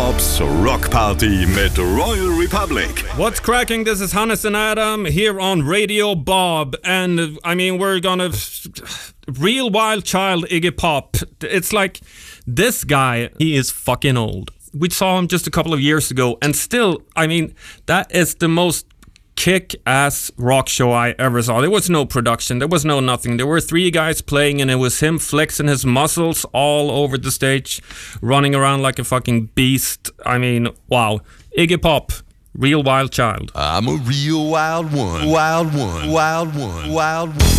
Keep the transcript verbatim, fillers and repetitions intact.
Bobs Rock Party mit Royal Republic. What's cracking? This is Hannes and Adam here on Radio Bob. And I mean, we're gonna... Real wild child Iggy Pop. It's like, this guy, he is fucking old. We saw him just a couple of years ago. And still, I mean, that is the most kick-ass rock show I ever saw. There was no production. There was no nothing. There were three guys playing and it was him flexing his muscles all over the stage, running around like a fucking beast. I mean, wow. Iggy Pop, real wild child. I'm a real wild one. Wild one. Wild one. Wild one.